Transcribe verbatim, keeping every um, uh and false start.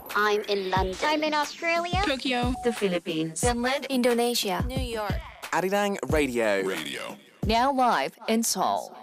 I'm in London. I'm in Australia. Tokyo. The Philippines. Finland. Indonesia. New York. Arirang Radio. Radio. Now live in Seoul.